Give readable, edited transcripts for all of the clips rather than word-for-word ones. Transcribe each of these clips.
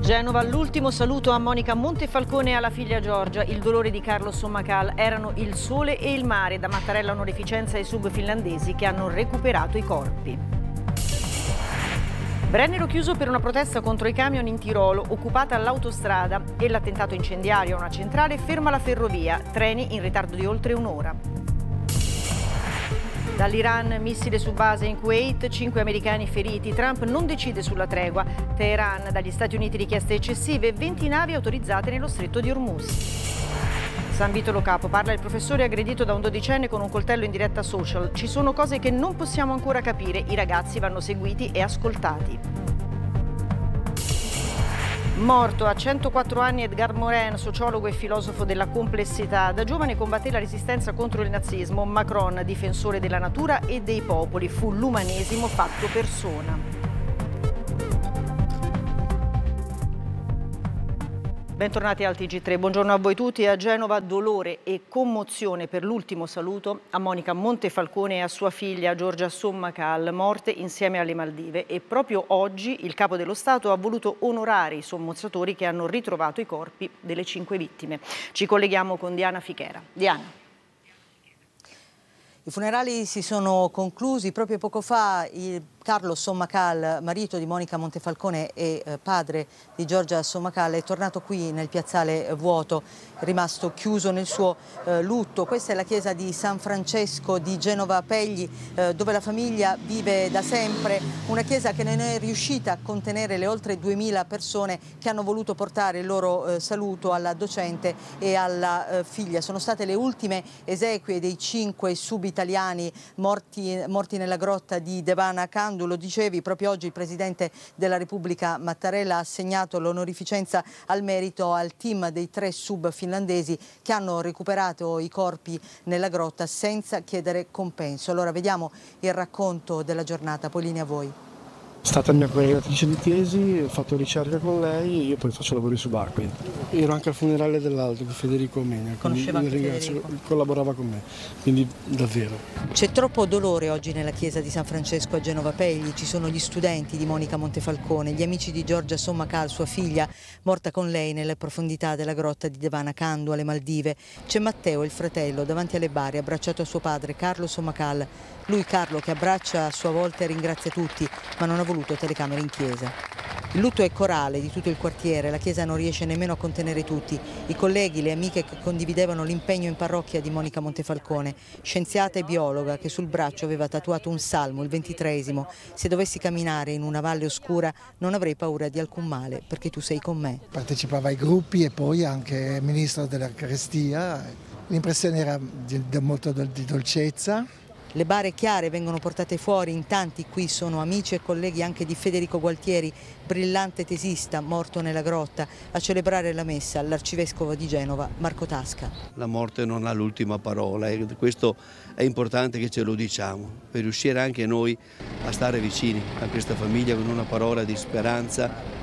Genova, l'ultimo saluto a Monica Montefalcone e alla figlia Giorgia. Il dolore di Carlo Sommacal erano il sole e il mare. Da Mattarella onorificenza ai sub finlandesi che hanno recuperato i corpi. Brennero chiuso per una protesta contro i camion in Tirolo, occupata l'autostrada e l'attentato incendiario a una centrale ferma la ferrovia. Treni in ritardo di oltre un'ora. Dall'Iran, missile su base in Kuwait, 5 americani feriti. Trump non decide sulla tregua. Teheran, dagli Stati Uniti richieste eccessive, 20 navi autorizzate nello stretto di Hormuz. San Vito Lo Capo, parla il professore aggredito da un dodicenne con un coltello in diretta social. Ci sono cose che non possiamo ancora capire, i ragazzi vanno seguiti e ascoltati. Morto a 104 anni Edgar Morin, sociologo e filosofo della complessità. Da giovane combatté la resistenza contro il nazismo. Macron, difensore della natura e dei popoli, fu l'umanesimo fatto persona. Bentornati al TG3, buongiorno a voi tutti. A Genova dolore e commozione per l'ultimo saluto a Monica Montefalcone e a sua figlia Giorgia Sommacal, morte insieme alle Maldive. E proprio oggi il Capo dello Stato ha voluto onorare i sommozzatori che hanno ritrovato i corpi delle 5 vittime. Ci colleghiamo con Diana Fichera. Diana. I funerali si sono conclusi proprio poco fa. Carlo Sommacal, marito di Monica Montefalcone e padre di Giorgia Sommacal, è tornato qui nel piazzale vuoto, rimasto chiuso nel suo lutto. Questa è la chiesa di San Francesco di Genova Pegli, dove la famiglia vive da sempre. Una chiesa che non è riuscita a contenere le oltre 2000 persone che hanno voluto portare il loro saluto alla docente e alla figlia. Sono state le ultime esequie dei 5 sub-italiani morti nella grotta di Devana Candu. Lo dicevi, proprio oggi il Presidente della Repubblica Mattarella ha assegnato l'onorificenza al merito al team dei 3 sub finlandesi che hanno recuperato i corpi nella grotta senza chiedere compenso. Allora vediamo il racconto della giornata, poi linea a voi. È stata mia correlatrice di tesi, ho fatto ricerca con lei, io poi faccio lavori subacquei. Ero anche al funerale dell'altro, di Federico Menia, conosceva anche ringrazio, Federico. Collaborava con me, quindi davvero. C'è troppo dolore oggi nella chiesa di San Francesco a Genova Pegli. Ci sono gli studenti di Monica Montefalcone, gli amici di Giorgia Sommacal, sua figlia, morta con lei nelle profondità della grotta di Devana Candu alle Maldive. C'è Matteo, il fratello, davanti alle bare, abbracciato a suo padre Carlo Sommacal. Lui, Carlo, che abbraccia a sua volta e ringrazia tutti, ma non ha voluto telecamere in chiesa. Il lutto è corale di tutto il quartiere, la chiesa non riesce nemmeno a contenere tutti. I colleghi, le amiche che condividevano l'impegno in parrocchia di Monica Montefalcone, scienziata e biologa che sul braccio aveva tatuato un salmo, il 23esimo. Se dovessi camminare in una valle oscura non avrei paura di alcun male, perché tu sei con me. Partecipava ai gruppi e poi anche ministro dell'Eucaristia. L'impressione era molto di dolcezza. Le bare chiare vengono portate fuori in tanti, qui sono amici e colleghi anche di Federico Gualtieri, brillante tesista morto nella grotta, a celebrare la messa all'arcivescovo di Genova, Marco Tasca. La morte non ha l'ultima parola e questo è importante che ce lo diciamo, per riuscire anche noi a stare vicini a questa famiglia con una parola di speranza.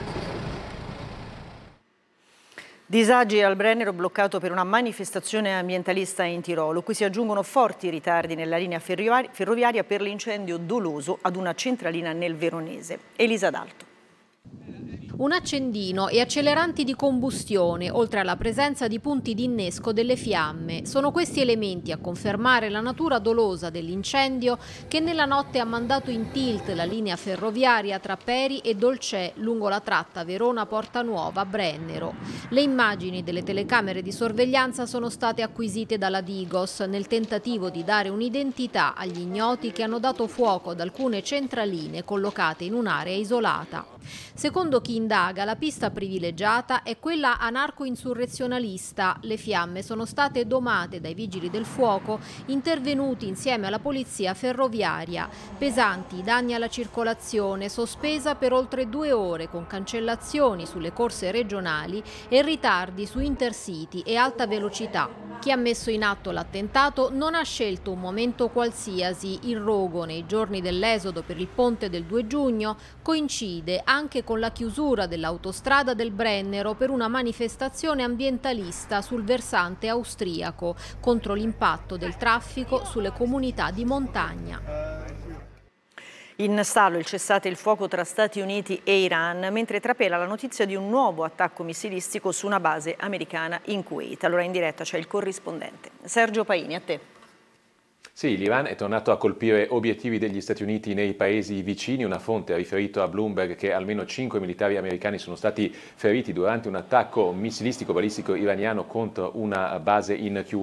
Disagi al Brennero bloccato per una manifestazione ambientalista in Tirolo. Qui si aggiungono forti ritardi nella linea ferroviaria per l'incendio doloso ad una centralina nel Veronese. Elisa D'Alto. Un accendino e acceleranti di combustione, oltre alla presenza di punti di innesco delle fiamme. Sono questi elementi a confermare la natura dolosa dell'incendio che nella notte ha mandato in tilt la linea ferroviaria tra Peri e Dolcè lungo la tratta Verona-Porta Nuova-Brennero. Le immagini delle telecamere di sorveglianza sono state acquisite dalla Digos nel tentativo di dare un'identità agli ignoti che hanno dato fuoco ad alcune centraline collocate in un'area isolata. Secondo chi indaga, la pista privilegiata è quella anarco-insurrezionalista. Le fiamme sono state domate dai vigili del fuoco intervenuti insieme alla polizia ferroviaria. Pesanti i danni alla circolazione, sospesa per oltre 2 ore con cancellazioni sulle corse regionali e ritardi su Intercity e alta velocità. Chi ha messo in atto l'attentato non ha scelto un momento qualsiasi. Il rogo nei giorni dell'esodo per il ponte del 2 giugno coincide anche con la chiusura dell'autostrada del Brennero per una manifestazione ambientalista sul versante austriaco contro l'impatto del traffico sulle comunità di montagna. In stallo il cessate il fuoco tra Stati Uniti e Iran, mentre trapela la notizia di un nuovo attacco missilistico su una base americana in Kuwait. Allora in diretta c'è il corrispondente. Sergio Paini, a te. Sì, l'Iran è tornato a colpire obiettivi degli Stati Uniti nei paesi vicini. Una fonte ha riferito a Bloomberg che almeno 5 militari americani sono stati feriti durante un attacco missilistico balistico iraniano contro una base in Kuwait.